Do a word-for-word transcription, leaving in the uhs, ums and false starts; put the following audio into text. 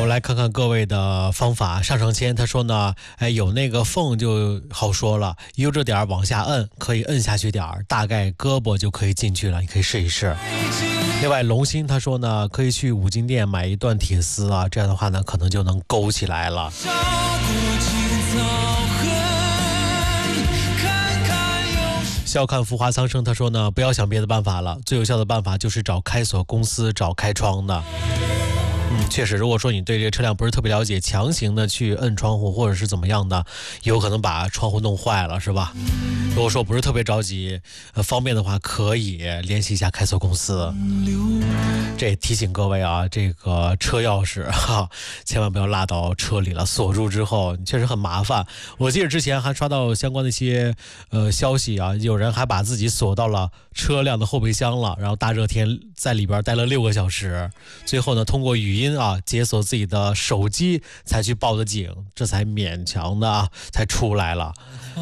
我来看看各位的方法。上上签他说呢，哎，有那个缝就好说了，悠着点往下摁，可以摁下去点儿，大概胳膊就可以进去了，你可以试一试。另外龙心他说呢，可以去五金店买一段铁丝啊，这样的话呢可能就能勾起来了。笑看浮华苍生他说呢，不要想别的办法了，最有效的办法就是找开锁公司，找开窗的。嗯，确实，如果说你对这个车辆不是特别了解，强行的去摁窗户或者是怎么样的，有可能把窗户弄坏了，是吧？如果说不是特别着急，呃，方便的话，可以联系一下开锁公司。这也提醒各位啊，这个车钥匙哈，千万不要落到车里了，锁住之后确实很麻烦。我记得之前还刷到相关的一些呃消息啊，有人还把自己锁到了车辆的后备箱了，然后大热天在里边待了六个小时，最后呢通过语音啊解锁自己的手机才去报的警，这才勉强的啊才出来了。